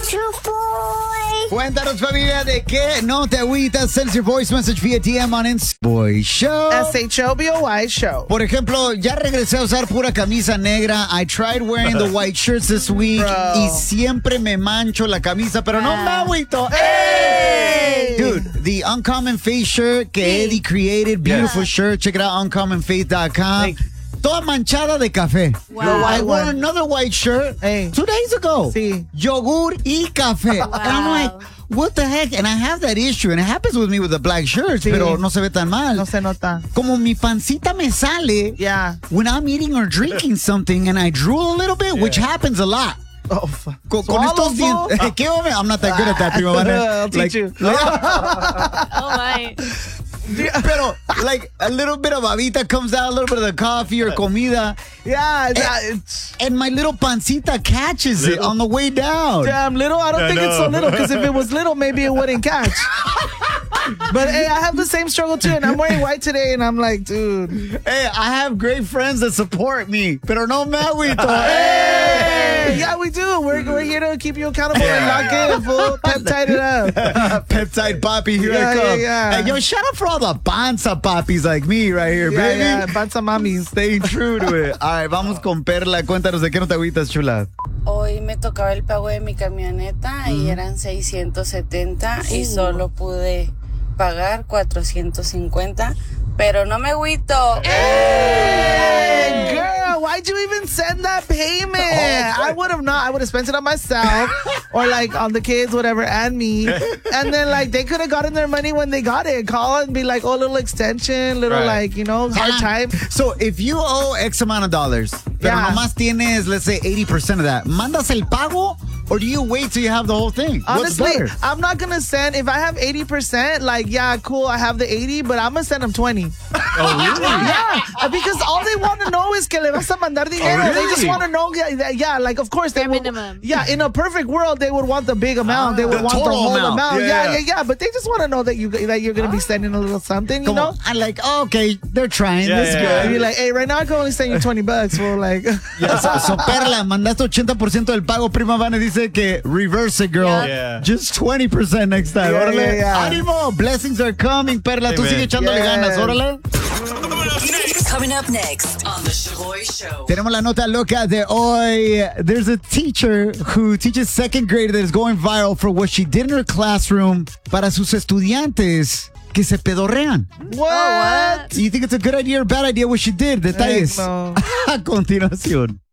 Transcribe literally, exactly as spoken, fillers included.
Truth Boy. Cuéntanos, familia, de qué no te agüitas. Send your voice message via D M on Insta. Boy Show. S H O B O Y Show. Por ejemplo, ya regresé a usar pura camisa negra. I tried wearing the white shirts this week. Bro. Y siempre me mancho la camisa, pero no me agüito. Hey! Dude, the Uncommon Face shirt que Eddie created. Beautiful shirt. Check it out, uncommon face dot com. Toda manchada de café. Wow. I wore one. another white shirt Hey. two days ago. Sí. Yogur y café. And I'm like, what the heck? And I have that issue. And it happens with me with the black shirts, Sí. pero no se ve tan mal. No se nota. Como mi pancita me sale Yeah. when I'm eating or drinking something and I drool a little bit, which happens a lot. Oh, fuck. Con, con estos dientes. ¿Qué hombre? I'm not that good at that, primo. I'll teach you. Oh, my. Pero, like, a little bit of babita comes out, a little bit of the coffee or comida, Yeah, yeah, it's and my little pancita catches it on the way down. damn little. I don't I think it's so know. little, because if it was little, maybe it wouldn't catch. But hey, I have the same struggle too, and I'm wearing white today, and I'm like, dude. Hey, I have great friends that support me, pero no me agüito. Hey, yeah, we do. We're, we're here to keep you accountable and lock in, fool. Peptide it up. Peptide Papi, here Yeah, I come. yeah, yeah. Hey, yo, shout out for all the panza papis like me right here, Yeah, baby. yeah, panza mamis. Staying true to it. All right, vamos con Perla. Cuéntanos de qué no te agüitas, chula. Hoy me tocaba el pago de mi camioneta y eran seiscientos setenta y solo pude pagar cuatrocientos cincuenta, pero no me agüito. Hey, girl, why'd you even send that payment? I would have not. I would have spent it on myself or like on the kids, whatever, and me. And then like they could have gotten their money when they got it. Call and be like, oh, little extension, little Right. like, you know, hard time. So if you owe X amount of dollars, pero Yeah. nomás tienes, let's say, eighty percent of that, ¿mandas el pago or do you wait till you have the whole thing? What's Honestly, better? I'm not going to send, if I have eighty percent, like, yeah, cool, I have the eighty, but I'm going to send them twenty. Oh, really? Yeah, because all they want to know is que le vas a mandar dinero. Oh, They just really? want to know, yeah, that- yeah, like, of course, they Bare would, minimum. yeah, in a perfect world, they would want the big amount. they would the want the total whole amount. amount. Yeah, Yeah, yeah. yeah, yeah, but they just want to know that, you, that you're going to be sending a little something, you Como, know? I'm like, oh, okay, they're trying. Yeah, This yeah, good. And you're like, hey, right now I can only send you twenty bucks. Well, like, Yeah, so, so, Perla, mandaste eighty percent del pago. Prima Vane dice que reverse it, girl. Yeah. Yeah. Just twenty percent next time. Yeah, Órale. yeah, yeah. Ánimo. Blessings are coming, Perla. Tú Amen. sigue echándole Yes. ganas. Órale. Coming up next on The Shaboy Show. Tenemos la nota loca de hoy. There's a teacher who teaches second grade that is going viral for what she did in her classroom para sus estudiantes que se pedorrean. what? Do you think it's a good idea or bad idea what she did? Detalles Heck no. a continuación.